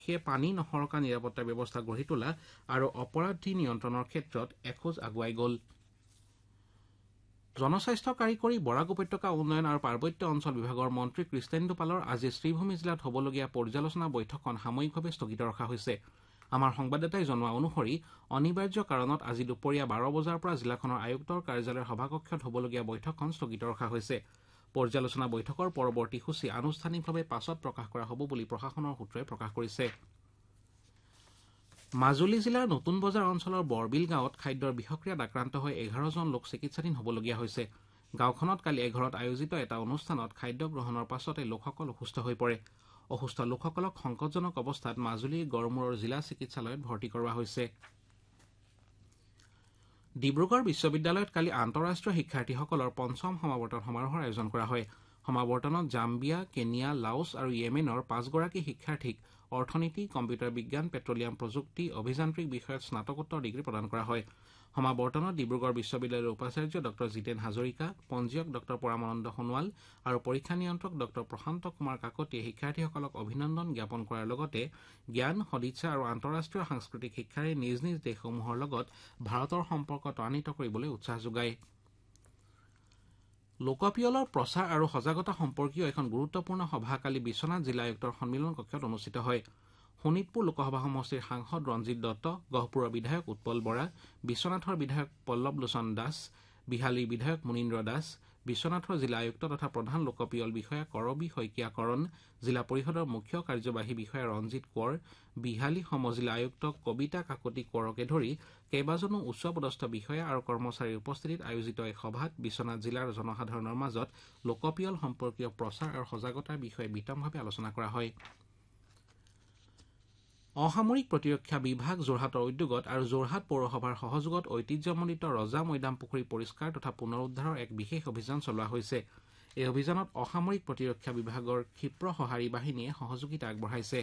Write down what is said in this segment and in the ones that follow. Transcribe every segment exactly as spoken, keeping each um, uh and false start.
সেয়ে পানী নহৰকা নিৰাপত্তা ব্যৱস্থা গঢ়ি তোলা আৰু অপৰাধী নিয়ন্ত্ৰণৰ ক্ষেত্ৰত এখোজ আগুৱাই গ'ল। জনস্বাস্থ্য কাৰিকৰী বৰাক উপত্যকা উন্নয়ন আৰু পাৰ্বত্য অঞ্চল বিভাগৰ মন্ত্ৰী কৃষ্ণেন্দু পালৰ আজি শ্ৰীভূমি জিলাত হ'বলগীয়া পৰ্যালোচনা বৈঠকখন সাময়িকভাৱে স্থগিত ৰখা হৈছে। আমাৰ সংবাদদাতাই জনোৱা অনুসৰি অনিবাৰ্য কাৰণত আজি দুপৰীয়া বাৰ বজাৰ পৰা জিলাখনৰ আয়ুক্তৰ কাৰ্যালয়ৰ সভাকক্ষত হ'বলগীয়া বৈঠকখন স্থগিত ৰখা হৈছে। পৰ্যালোচনা বৈঠকৰ পৰৱৰ্তী সূচী আনুষ্ঠানিকভাৱে পাছত প্ৰকাশ কৰা হ'ব বুলি প্ৰশাসনৰ সূত্ৰই প্ৰকাশ কৰিছে। মাজুলী জিলাৰ নতুন বজাৰ অঞ্চলৰ বৰবিল গাঁৱত খাদ্যৰ বিষক্ৰিয়াত আক্ৰান্ত হৈ এঘাৰজন লোক চিকিৎসাধীন হ'বলগীয়া হৈছে। গাঁওখনত কালি এঘৰত আয়োজিত এটা অনুষ্ঠানত খাদ্য গ্ৰহণৰ পাছতে লোকসকল অসুস্থ হৈ পৰে। অসুস্থ লোকসকলক সংকটজনক অৱস্থাত মাজুলীৰ গড়মূৰৰ জিলা চিকিৎসালয়ত ভৰ্তি কৰোৱা হৈছে। ডিব্ৰুগড় বিশ্ববিদ্যালয়ত কালি আন্তঃৰাষ্ট্ৰীয় শিক্ষাৰ্থীসকলৰ পঞ্চম সমাৱৰ্তন সমাৰোহৰ আয়োজন কৰা হয়। সমাৱৰ্তনত জাম্বিয়া, কেনিয়া, লাওছ আৰু য়েমেনৰ পাঁচগৰাকী শিক্ষাৰ্থীক অৰ্থনীতি, কম্পিউটাৰ বিজ্ঞান, পেট্ৰলিয়াম প্ৰযুক্তি, অভিযান্ত্ৰিক বিষয়ত স্নাতকোত্তৰ ডিগ্ৰী প্ৰদান কৰা হয়। সমাৱৰ্তনত ডিব্ৰুগড় বিশ্ববিদ্যালয়ৰ উপাচাৰ্য ড জিতেন হাজৰিকা, পঞ্জীয়ক ড পৰামানন্দ সোণোৱাল আৰু পৰীক্ষা নিয়ন্ত্ৰক ড প্ৰশান্ত কুমাৰ কাকতিয়ে শিক্ষাৰ্থীসকলক অভিনন্দন জ্ঞাপন কৰাৰ লগতে জ্ঞান, সদিচ্ছা আৰু আন্তঃৰাষ্ট্ৰীয় সাংস্কৃতিক শিক্ষাৰে নিজ নিজ দেশসমূহৰ লগত ভাৰতৰ সম্পৰ্ক ত্বৰান্বিত কৰিবলৈ উৎসাহ যোগায়। লোকপিয়লৰ প্ৰচাৰ আৰু সজাগতা সম্পৰ্কীয় এখন গুৰুত্বপূৰ্ণ সভা কালি বিশ্বনাথ জিলা আয়ুক্তৰ সন্মিলন কক্ষত অনুষ্ঠিত হয়। শোণিতপুৰ লোকসভা সমষ্টিৰ সাংসদ ৰঞ্জিত দত্ত, গহপুৰৰ বিধায়ক উৎপল বৰা, বিশ্বনাথৰ বিধায়ক পল্লৱ লোচন দাস, বিহালীৰ বিধায়ক মুনীন্দ্ৰ দাস, বিশ্বনাথৰ জিলা আয়ুক্ত তথা প্ৰধান লোকপিয়ল বিষয়া কৰবী শইকীয়া কৰণ, জিলা পৰিষদৰ মুখ্য কাৰ্যবাহী বিষয়া ৰঞ্জিত কোঁৱৰ, বিহালী সমজিলা আয়ুক্ত কবিতা কাকতি কোঁৱৰকে ধৰি কেইবাজনো উচ্চপদস্থ বিষয়া আৰু কৰ্মচাৰীৰ উপস্থিতিত আয়োজিত এই সভাত বিশ্বনাথ জিলাৰ জনসাধাৰণৰ মাজত লোকপিয়ল সম্পৰ্কীয় প্ৰচাৰ আৰু সজাগতাৰ বিষয়ে বিতংভাৱে আলোচনা কৰা হয়। অসামৰিক প্ৰতিৰক্ষা বিভাগ, যোৰহাটৰ উদ্যোগত আৰু যোৰহাট পৌৰসভাৰ সহযোগত ঐতিহ্যমণ্ডিত ৰজা মৈদাম পুখুৰী পৰিষ্কাৰ তথা পুনৰুদ্ধাৰৰ এক বিশেষ অভিযান চলোৱা হৈছে। এই অভিযানত অসামৰিক প্ৰতিৰক্ষা বিভাগৰ ক্ষিপ্ৰ সঁহাৰি বাহিনীয়ে সহযোগিতা আগবঢ়াইছে।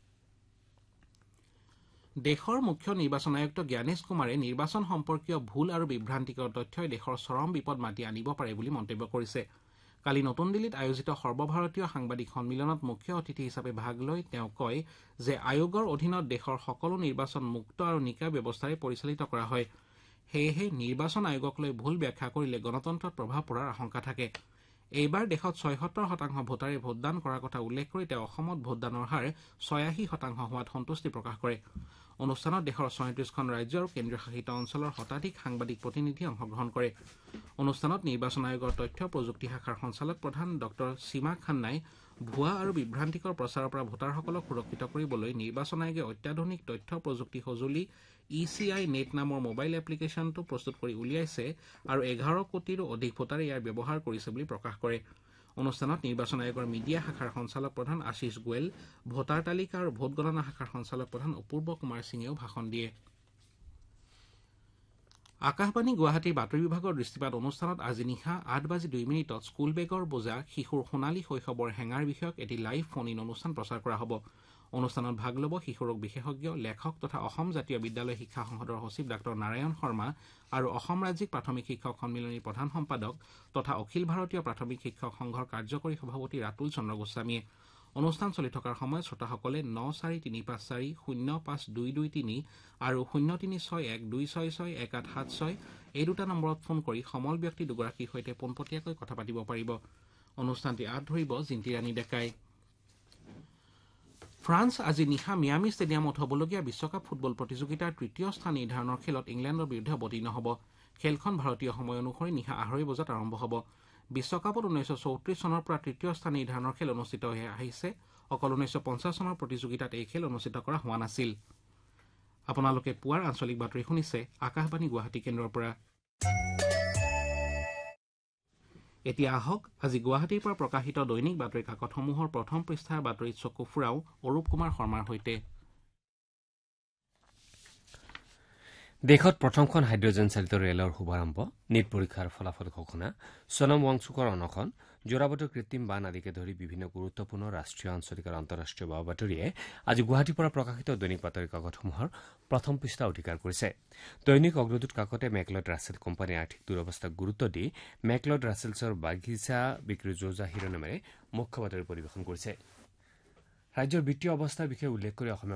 দেশৰ মুখ্য নিৰ্বাচন আয়ুক্ত জ্ঞানেশ কুমাৰে নিৰ্বাচন সম্পৰ্কীয় ভুল আৰু বিভ্ৰান্তিকৰ তথ্যই দেশৰ চৰম বিপদ মাতি আনিব পাৰে বুলি মন্তব্য কৰিছে। কালি নতুন দিল্লীত আয়োজিত সৰ্বভাৰতীয় সাংবাদিক সন্মিলনত মুখ্য অতিথি হিচাপে ভাগ লৈ তেওঁ কয় যে আয়োগৰ অধীনত দেশৰ সকলো নিৰ্বাচন মুক্ত আৰু নিকা ব্যৱস্থাৰে পৰিচালিত কৰা হয়। সেয়েহে নিৰ্বাচন আয়োগক লৈ ভুল ব্যাখ্যা কৰিলে গণতন্ত্ৰত প্ৰভাৱ পৰাৰ আশংকা থাকে। এইবাৰ দেশত ছয়সত্তৰ শতাংশ ভোটাৰে ভোটদান কৰাৰ কথা উল্লেখ কৰি তেওঁ অসমত ভোটদানৰ হাৰ ছয়াশী শতাংশ হোৱাত সন্তুষ্টি প্ৰকাশ কৰে। অনুষ্ঠানত দেশৰ ছয়ত্ৰিশখন ৰাজ্য আৰু কেন্দ্ৰীয় শাসিত অঞ্চলৰ শতাধিক সাংবাদিক প্ৰতিনিধি অংশগ্ৰহণ কৰে। অনুষ্ঠানত নিৰ্বাচন আয়োগৰ তথ্য প্ৰযুক্তি শাখাৰ সঞ্চালক প্ৰধান ড সীমা খান্নাই ভুৱা আৰু বিভ্ৰান্তিকৰ প্ৰচাৰৰ পৰা ভোটাৰসকলক সুৰক্ষিত কৰিবলৈ নিৰ্বাচন আয়োগে অত্যাধুনিক তথ্য প্ৰযুক্তি সঁজুলি ই চি আই নেট নামৰ মোবাইল এপ্লিকেশ্যনটো প্ৰস্তুত কৰি উলিয়াইছে আৰু এঘাৰ কোটিৰো অধিক ভোটাৰে ইয়াৰ ব্যৱহাৰ কৰিছে বুলি প্ৰকাশ কৰে। অনুষ্ঠানত নিৰ্বাচন আয়োগৰ মিডিয়া শাখাৰ সঞ্চালক প্ৰধান আশিষ গোৱেল, ভোটাৰ তালিকা আৰু ভোট গণনা শাখাৰ সঞ্চালক প্ৰধান অপূৰ্ব কুমাৰ সিঙেও ভাষণ দিয়ে। আকাশবাণী গুৱাহাটীৰ বাতৰি বিভাগৰ দৃষ্টিপাত অনুষ্ঠানত আজি নিশা আঠ বাজি দুই মিনিটত স্কুল বেগৰ বোজা শিশুৰ সোণালী শৈশৱৰ হেঙাৰ বিষয়ক এটি লাইভ ফোন ইন অনুষ্ঠান প্ৰচাৰ কৰা হ'ব। অনুষ্ঠানত ভাগ ল'ব শিশুৰোগ বিশেষজ্ঞ, লেখক তথা অসম জাতীয় বিদ্যালয় শিক্ষা সংসদৰ সচিব ডাঃ নাৰায়ণ শৰ্মা আৰু অসম ৰাজ্যিক প্ৰাথমিক শিক্ষক সন্মিলনীৰ প্ৰধান সম্পাদক তথা অখিল ভাৰতীয় প্ৰাথমিক শিক্ষক সংঘৰ কাৰ্যকৰী সভাপতি ৰাতুল চন্দ্ৰ গোস্বামীয়ে। অনুষ্ঠান চলি থকাৰ সময়ত শ্ৰোতাসকলে ন চাৰি তিনি পাঁচ চাৰি শূন্য পাঁচ দুই দুই তিনি আৰু শূন্য তিনি ছয় এক দুই ছয় ছয় এক আঠ সাত ছয় এই দুটা নম্বৰত ফোন কৰি সমল ব্যক্তি দুগৰাকীৰ সৈতে পোনপটীয়াকৈ কথা পাতিব পাৰিব। অনুষ্ঠানটি আঁত ধৰিব জিন্তি ৰাণী ডেকাই। ফ্ৰান্স আজি নিশা মিয়ামি ষ্টেডিয়ামত হ'বলগীয়া বিশ্বকাপ ফুটবল প্ৰতিযোগিতাৰ তৃতীয় স্থান নিৰ্ধাৰণৰ খেলত ইংলেণ্ডৰ বিৰুদ্ধে অৱতীৰ্ণ হ'ব। খেলখন ভাৰতীয় সময় অনুসৰি নিশা আঢ়ৈ বজাত আৰম্ভ হ'ব। বিশ্বকাপত ঊনৈছশ চৌত্ৰিশ চনৰ পৰা তৃতীয় স্থান নিৰ্ধাৰণৰ খেল অনুষ্ঠিত হৈ আহিছে। অকল ঊনৈছশ পঞ্চাছ চনৰ প্ৰতিযোগিতাত এই খেল অনুষ্ঠিত কৰা হোৱা নাছিল। আপোনালোকে পুৱাৰ আঞ্চলিক বাতৰি শুনিছে আকাশবাণী গুৱাহাটী কেন্দ্ৰৰ পৰা। এতিয়া আহক আজি গুৱাহাটীৰ পৰা প্ৰকাশিত দৈনিক বাতৰি কাকতসমূহৰ প্ৰথম পৃষ্ঠাৰ বাতৰিত চকু ফুৰাও অৰূপ কুমাৰ শৰ্মাৰ সৈতে। দেশত প্ৰথমখন হাইড্ৰজেন চালিত ৰেলৰ শুভাৰম্ভ, নীট পৰীক্ষাৰ ফলাফল ঘোষণা, সোণম ৱাংচুকৰ অনশন, যোৰাবাটৰ কৃত্ৰিম বান আদিকে ধৰি বিভিন্ন গুৰুত্বপূৰ্ণ ৰাষ্ট্ৰীয়, আঞ্চলিক আৰু আন্তঃৰাষ্ট্ৰীয় বা বাতৰিয়ে আজি গুৱাহাটীৰ পৰা প্ৰকাশিত দৈনিক বাতৰি কাকতসমূহৰ প্ৰথম পৃষ্ঠা অধিকাৰ কৰিছে। দৈনিক অগ্ৰদূত কাকতে মেকলড ৰাছেল কোম্পানীৰ আৰ্থিক দুৰৱস্থাক গুৰুত্ব দি মেকলড ৰাছেলছৰ বাগিচা বিক্ৰী যৌজা শিৰোনামেৰে মুখ্য বাতৰি পৰিৱেশন কৰিছে। ৰাজ্যৰ বিত্তীয় অৱস্থাৰ বিষয়ে উল্লেখ কৰি অসমীয়া